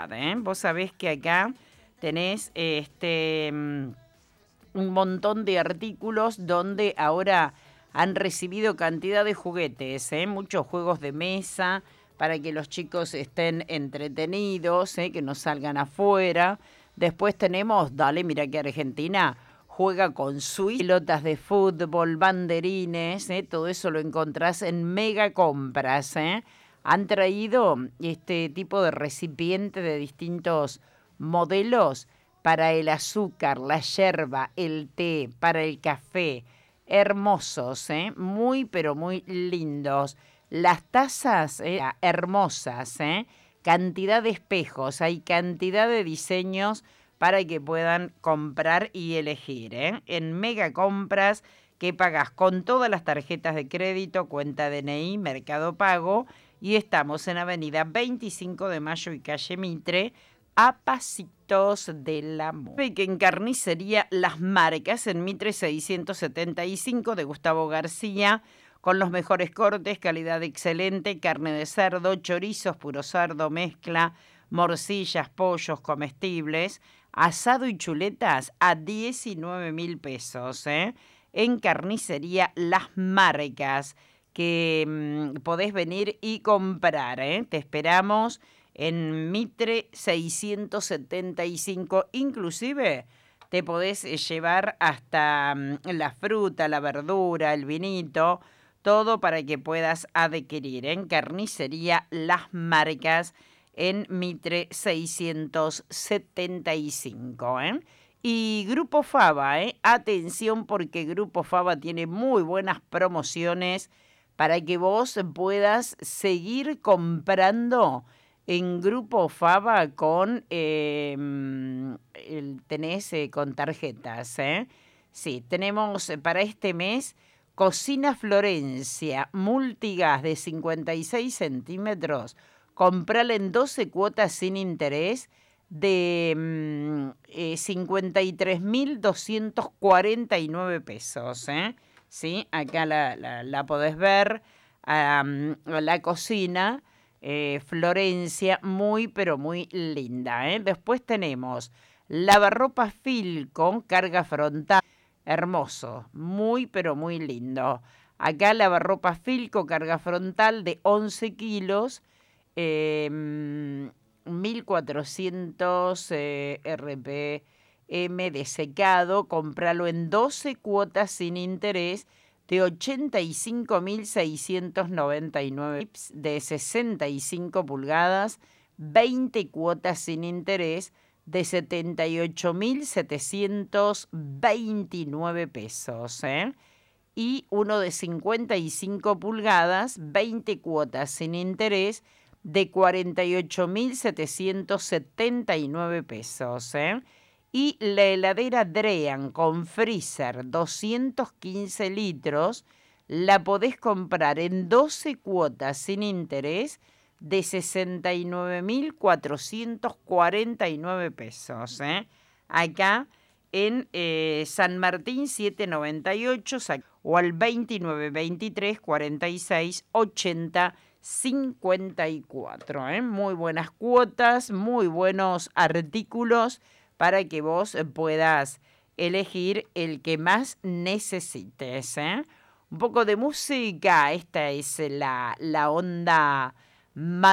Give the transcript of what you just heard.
variedad, ¿eh? Vos sabés que acá tenés un montón de artículos donde ahora han recibido cantidad de juguetes, muchos juegos de mesa para que los chicos estén entretenidos, que no salgan afuera. Después tenemos, dale, mira que Argentina juega con Suiza, pelotas de fútbol, banderines, todo eso lo encontrás en Mega Compras. Han traído este tipo de recipiente de distintos modelos para el azúcar, la yerba, el té, para el café. Hermosos, muy pero muy lindos. Las tazas, hermosas, cantidad de espejos, hay cantidad de diseños para que puedan comprar y elegir. En Mega Compras, que pagas con todas las tarjetas de crédito, cuenta DNI, Mercado Pago, y estamos en Avenida 25 de Mayo y Calle Mitre, a pasitos de la moda. Que en Carnicería Las Marcas, en Mitre 675 de Gustavo García, con los mejores cortes, calidad excelente, carne de cerdo, chorizos, puro cerdo, mezcla, morcillas, pollos comestibles, asado y chuletas a 19.000 pesos, en Carnicería Las Marcas, que podés venir y comprar, Te esperamos en Mitre 675, inclusive te podés llevar hasta la fruta, la verdura, el vinito, todo para que puedas adquirir en Carnicería Las Marcas en Mitre 675. Y Grupo Fava, atención porque Grupo Fava tiene muy buenas promociones para que vos puedas seguir comprando en Grupo Fava con con tarjetas. Sí, tenemos para este mes Cocina Florencia, multigas de 56 centímetros. Comprala en 12 cuotas sin interés de 53.249 pesos. ¿Sí? Acá la podés ver. La cocina Florencia, muy pero muy linda. Después tenemos lavarropas Filco, carga frontal, hermoso, muy pero muy lindo. Acá lavarropas Filco, carga frontal de 11 kilos, 1.400 RPM de secado. Compralo en 12 cuotas sin interés de 85.699 de 65 pulgadas, 20 cuotas sin interés de 78.729 pesos. Y uno de 55 pulgadas, 20 cuotas sin interés de 48.779 pesos. Y la heladera Drean con freezer 215 litros la podés comprar en 12 cuotas sin interés de 69.449 pesos. Acá en San Martín 798 o al 2923 46 80 54. Muy buenas cuotas, muy buenos artículos para que vos puedas elegir el que más necesites. Un poco de música, esta es la onda más